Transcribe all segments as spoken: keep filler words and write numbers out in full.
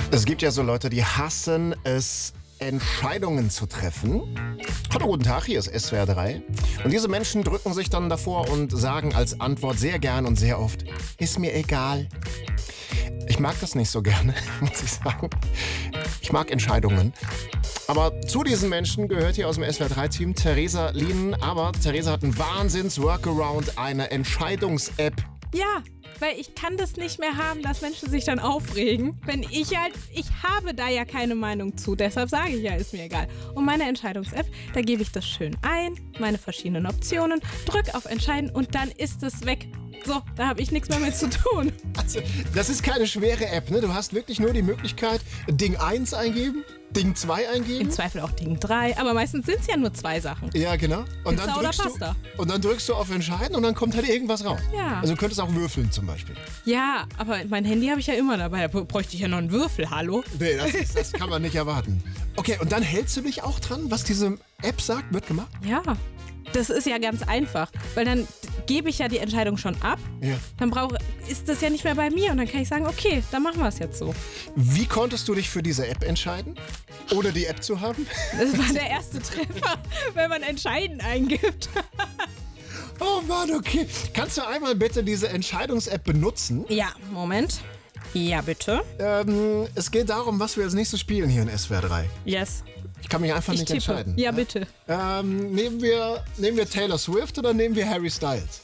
Es gibt ja so Leute, die hassen es, Entscheidungen zu treffen. Hallo, guten Tag, hier ist S W R drei. Und diese Menschen drücken sich dann davor und sagen als Antwort sehr gern und sehr oft, ist mir egal. Ich mag das nicht so gerne, muss ich sagen. Ich mag Entscheidungen. Aber zu diesen Menschen gehört hier aus dem S W R drei Team Theresa Lienen. Aber Theresa hat einen Wahnsinns-Workaround, eine Entscheidungs-App. Ja, weil ich kann das nicht mehr haben, dass Menschen sich dann aufregen, wenn ich halt, ich habe da ja keine Meinung zu, deshalb sage ich ja, ist mir egal. Und meine Entscheidungs-App, da gebe ich das schön ein, meine verschiedenen Optionen, drück auf Entscheiden und dann ist es weg. So, da habe ich nichts mehr mit zu tun. Also, das ist keine schwere App, ne? Du hast wirklich nur die Möglichkeit, Ding eins eingeben, Ding zwei eingeben. Im Zweifel auch Ding drei, aber meistens sind es ja nur zwei Sachen. Ja, genau. Und Pizza dann, oder drückst Pasta. du, und dann drückst du auf Entscheiden und dann kommt halt irgendwas raus. Ja. Also du könntest auch würfeln zum Beispiel. Ja, aber mein Handy habe ich ja immer dabei, da bräuchte ich ja noch einen Würfel, hallo? Nee, das, ist, das kann man nicht erwarten. Okay, und dann hältst du dich auch dran, was diese App sagt, wird gemacht? Ja, das ist ja ganz einfach, weil dann gebe ich ja die Entscheidung schon ab, Ja. dann brauche, ist das ja nicht mehr bei mir und dann kann ich sagen, okay, dann machen wir es jetzt so. Wie konntest du dich für diese App entscheiden? Ohne die App zu haben? Das war der erste Treffer, wenn man Entscheiden eingibt. Oh Mann, okay. Kannst du einmal bitte diese Entscheidungs-App benutzen? Ja, Moment. Ja, bitte. Ähm, es geht darum, was wir als nächstes spielen hier in S W R drei. Yes. Ich kann mich einfach Ich nicht tippe. entscheiden. Ja, bitte. Ähm, nehmen wir, nehmen wir Taylor Swift oder nehmen wir Harry Styles?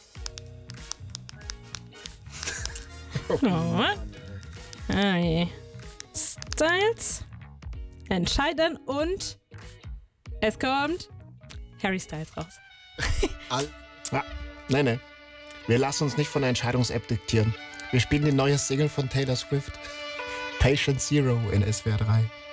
Oh. Harry Styles. Entscheiden und es kommt Harry Styles raus. All ah, nein, nein. Wir lassen uns nicht von der Entscheidungs-App diktieren. Wir spielen die neue Single von Taylor Swift. Patient Zero in S W R drei.